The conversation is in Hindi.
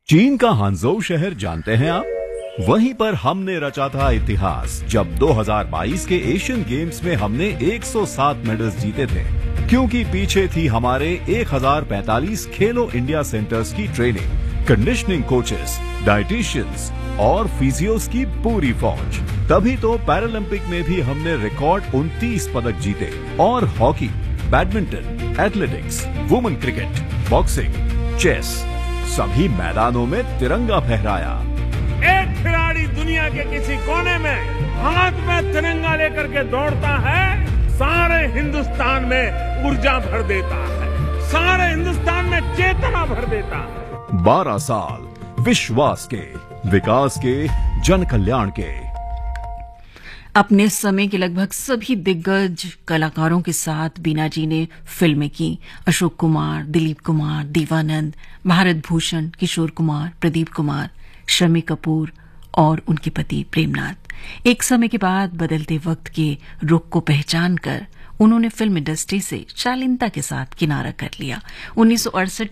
चीन का हांगझोउ शहर जानते हैं आप? वहीं पर हमने रचा था इतिहास जब 2022 के एशियन गेम्स में हमने 107 मेडल्स जीते थे, क्योंकि पीछे थी हमारे 1045 खेलो इंडिया सेंटर्स की ट्रेनिंग, कंडीशनिंग कोचेस, डाइटिशियंस और फिजियोस की पूरी फौज। तभी तो पैरालंपिक में भी हमने रिकॉर्ड 29 पदक जीते और hockey, badminton, athletics, women cricket, boxing, chess सभी मैदानों में तिरंगा फहराया। एक खिलाड़ी दुनिया के किसी कोने में हाथ में तिरंगा लेकर के दौड़ता है, सारे हिंदुस्तान में ऊर्जा भर देता है, सारे हिंदुस्तान में चेतना भर देता है। 12 साल विश्वास के, विकास के, जन कल्याण के। अपने समय के लगभग सभी दिग्गज कलाकारों के साथ बीना जी ने फिल्में की। अशोक कुमार, दिलीप कुमार, देवानंद, भारत भूषण, किशोर कुमार, प्रदीप कुमार, शम्मी कपूर और उनके पति प्रेमनाथ। एक समय के बाद बदलते वक्त के रुख को पहचान कर उन्होंने फिल्म इंडस्ट्री से शालीनता के साथ किनारा कर लिया। 1968